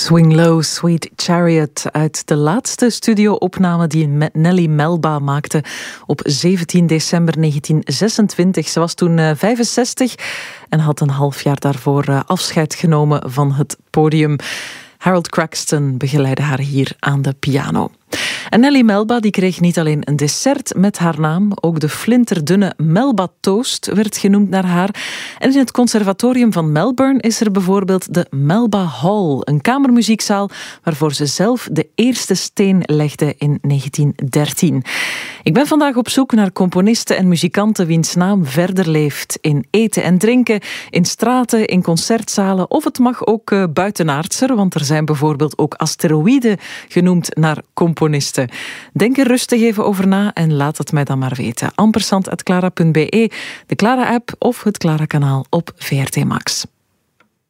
Swing Low, Sweet Chariot uit de laatste studio-opname die Nelly Melba maakte op 17 december 1926. Ze was toen 65 en had een half jaar daarvoor afscheid genomen van het podium. Harold Craxton begeleidde haar hier aan de piano. En Nelly Melba die kreeg niet alleen een dessert met haar naam, ook de flinterdunne Melba Toast werd genoemd naar haar. En in het conservatorium van Melbourne is er bijvoorbeeld de Melba Hall, een kamermuziekzaal waarvoor ze zelf de eerste steen legde in 1913. Ik ben vandaag op zoek naar componisten en muzikanten wiens naam verder leeft in eten en drinken, in straten, in concertzalen of het mag ook buitenaardser, want er zijn bijvoorbeeld ook asteroïden genoemd naar componisten. Denk er rustig even over na en laat het mij dan maar weten. ampersand@clara.be, de Clara-app of het Clara-kanaal op VRT Max.